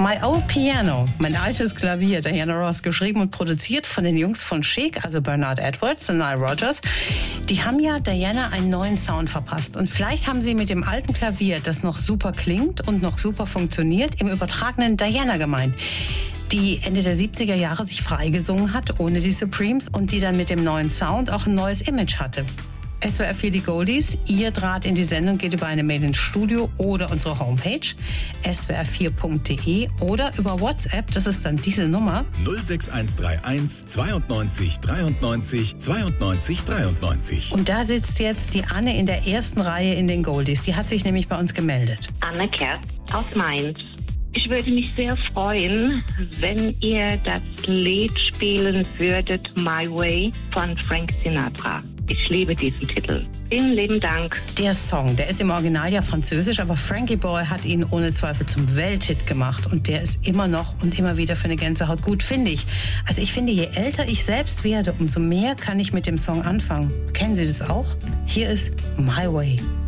My Old Piano, mein altes Klavier, Diana Ross, geschrieben und produziert von den Jungs von Chic, also Bernard Edwards und Nile Rodgers. Die haben ja Diana einen neuen Sound verpasst. Und vielleicht haben sie mit dem alten Klavier, das noch super klingt und noch super funktioniert, im übertragenen Diana gemeint, die Ende der 70er Jahre sich freigesungen hat, ohne die Supremes, und die dann mit dem neuen Sound auch ein neues Image hatte. SWR 4 die Goldies, ihr Draht in die Sendung geht über eine Mail ins Studio oder unsere Homepage swr4.de oder über WhatsApp, das ist dann diese Nummer 06131 92 93 92 93. Und da sitzt jetzt die Anne in der ersten Reihe in den Goldies. Die hat sich nämlich bei uns gemeldet. Anne Kerst aus Mainz. Ich würde mich sehr freuen, wenn ihr das Lied spielen würdet, My Way von Frank Sinatra. Ich liebe diesen Titel. Vielen lieben Dank. Der Song, der ist im Original ja französisch, aber Frankie Boy hat ihn ohne Zweifel zum Welthit gemacht. Und der ist immer noch und immer wieder für eine Gänsehaut gut, finde ich. Also ich finde, je älter ich selbst werde, umso mehr kann ich mit dem Song anfangen. Kennen Sie das auch? Hier ist My Way.